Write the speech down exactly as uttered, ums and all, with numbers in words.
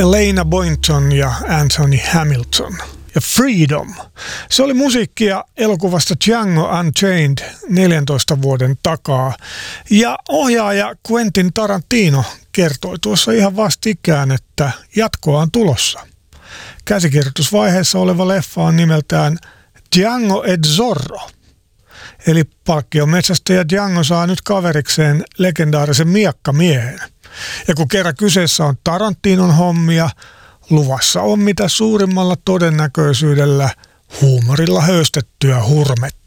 Elena Boynton ja Anthony Hamilton. Ja Freedom. Se oli musiikkia elokuvasta Django Unchained neljäntoista vuoden takaa. Ja ohjaaja Quentin Tarantino kertoi tuossa ihan vastikään, että jatkoa on tulossa. Käsikirjoitusvaiheessa oleva leffa on nimeltään Django et Zorro. Eli palkkiometsästäjä Django saa nyt kaverikseen legendaarisen miekkamiehen. Ja kun kerran kyseessä on Tarantinon hommia, luvassa on mitä suurimmalla todennäköisyydellä huumorilla höystettyä hurmetta.